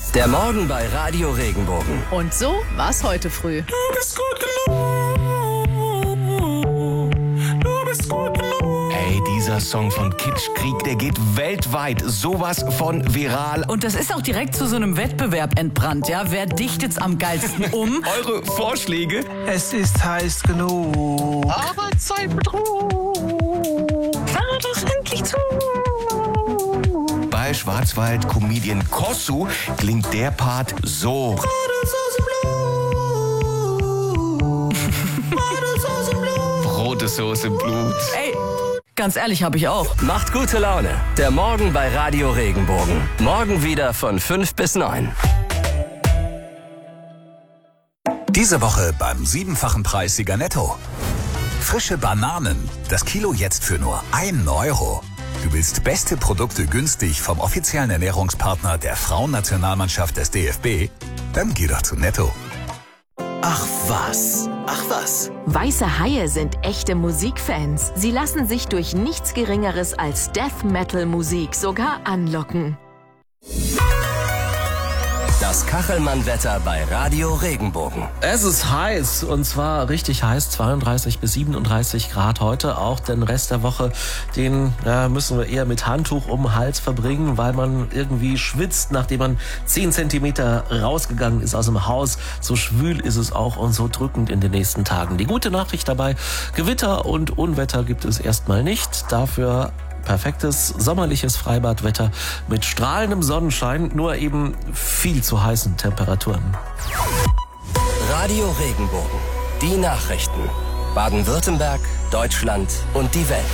Der Morgen bei Radio Regenbogen. Und so war's heute früh. Du bist gut genug. Du bist gut genug. Ey, dieser Song von Kitsch Krieg, der geht weltweit sowas von viral. Und das ist auch direkt zu so einem Wettbewerb entbrannt, ja? Wer dichtet's am geilsten um? Eure Vorschläge? Es ist heiß genug. Arbeitszeitbetrug. Fahr doch endlich zu. Bei Schwarzwald-Comedian Kossu klingt der Part so. Rote Soße im Blut. Ey, ganz ehrlich, habe ich auch. Macht gute Laune. Der Morgen bei Radio Regenbogen. Morgen wieder von 5 bis 9. Diese Woche beim 7-fachen Preissieger Netto. Frische Bananen. Das Kilo jetzt für nur 1 Euro. Du willst beste Produkte günstig vom offiziellen Ernährungspartner der Frauennationalmannschaft des DFB? Dann geh doch zu Netto. Ach was. Weiße Haie sind echte Musikfans. Sie lassen sich durch nichts Geringeres als Death-Metal-Musik sogar anlocken. Das Kachelmann-Wetter bei Radio Regenbogen. Es ist heiß, und zwar richtig heiß, 32 bis 37 Grad heute. Auch den Rest der Woche, den müssen wir eher mit Handtuch um den Hals verbringen, weil man irgendwie schwitzt, nachdem man 10 Zentimeter rausgegangen ist aus dem Haus. So schwül ist es auch und so drückend in den nächsten Tagen. Die gute Nachricht dabei, Gewitter und Unwetter gibt es erstmal nicht. Dafür perfektes sommerliches Freibadwetter mit strahlendem Sonnenschein, nur eben viel zu heißen Temperaturen. Radio Regenbogen. Die Nachrichten. Baden-Württemberg, Deutschland und die Welt.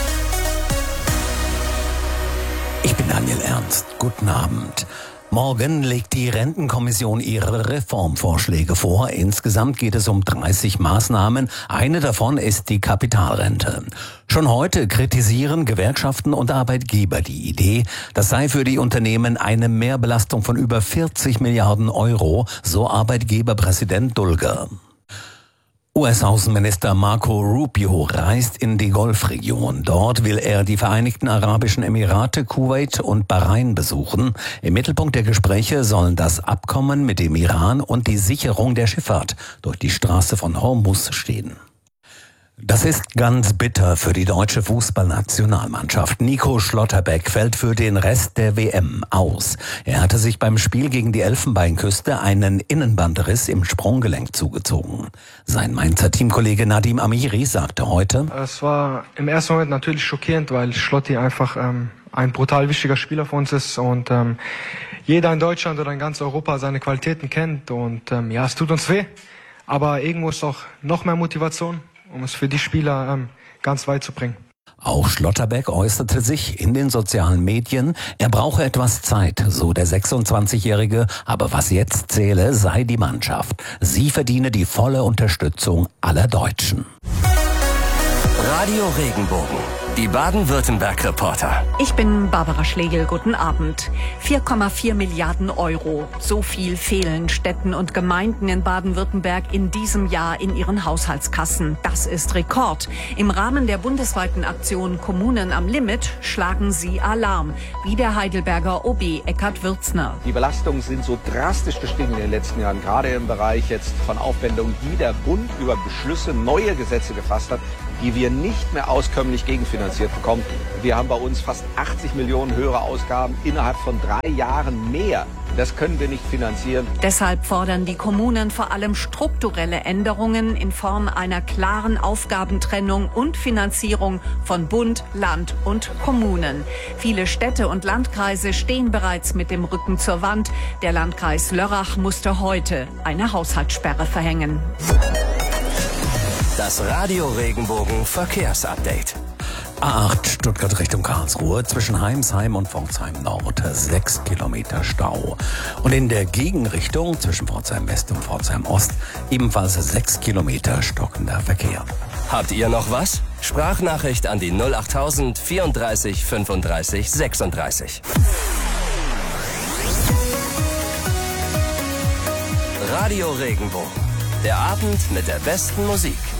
Ich bin Daniel Ernst. Guten Abend. Morgen legt die Rentenkommission ihre Reformvorschläge vor. Insgesamt geht es um 30 Maßnahmen. Eine davon ist die Kapitalrente. Schon heute kritisieren Gewerkschaften und Arbeitgeber die Idee, das sei für die Unternehmen eine Mehrbelastung von über 40 Milliarden Euro, so Arbeitgeberpräsident Dulger. US-Außenminister Marco Rubio reist in die Golfregion. Dort will er die Vereinigten Arabischen Emirate, Kuwait und Bahrain besuchen. Im Mittelpunkt der Gespräche sollen das Abkommen mit dem Iran und die Sicherung der Schifffahrt durch die Straße von Hormuz stehen. Das ist ganz bitter für die deutsche Fußballnationalmannschaft. Nico Schlotterbeck fällt für den Rest der WM aus. Er hatte sich beim Spiel gegen die Elfenbeinküste einen Innenbandriss im Sprunggelenk zugezogen. Sein Mainzer Teamkollege Nadim Amiri sagte heute: Es war im ersten Moment natürlich schockierend, weil Schlotti einfach ein brutal wichtiger Spieler für uns ist und jeder in Deutschland oder in ganz Europa seine Qualitäten kennt und es tut uns weh, aber irgendwo ist auch noch mehr Motivation, um es für die Spieler ganz weit zu bringen. Auch Schlotterbeck äußerte sich in den sozialen Medien. Er brauche etwas Zeit, so der 26-Jährige. Aber was jetzt zähle, sei die Mannschaft. Sie verdiene die volle Unterstützung aller Deutschen. Radio Regenbogen. Die Baden-Württemberg-Reporter. Ich bin Barbara Schlegel, guten Abend. 4,4 Milliarden Euro. So viel fehlen Städten und Gemeinden in Baden-Württemberg in diesem Jahr in ihren Haushaltskassen. Das ist Rekord. Im Rahmen der bundesweiten Aktion Kommunen am Limit schlagen sie Alarm, wie der Heidelberger OB Eckhard Würzner. Die Belastungen sind so drastisch gestiegen in den letzten Jahren, gerade im Bereich jetzt von Aufwendungen, die der Bund über Beschlüsse neue Gesetze gefasst hat, die wir nicht mehr auskömmlich gegenfinanziert bekommen. Wir haben bei uns fast 80 Millionen höhere Ausgaben innerhalb von 3 Jahren mehr. Das können wir nicht finanzieren. Deshalb fordern die Kommunen vor allem strukturelle Änderungen in Form einer klaren Aufgabentrennung und Finanzierung von Bund, Land und Kommunen. Viele Städte und Landkreise stehen bereits mit dem Rücken zur Wand. Der Landkreis Lörrach musste heute eine Haushaltssperre verhängen. Das Radio Regenbogen Verkehrsupdate. A8 Stuttgart Richtung Karlsruhe zwischen Heimsheim und Pforzheim Nord 6 Kilometer Stau. Und in der Gegenrichtung zwischen Pforzheim West und Pforzheim Ost ebenfalls 6 Kilometer stockender Verkehr. Habt ihr noch was? Sprachnachricht an die 08000 34 35 36. Radio Regenbogen. Der Abend mit der besten Musik.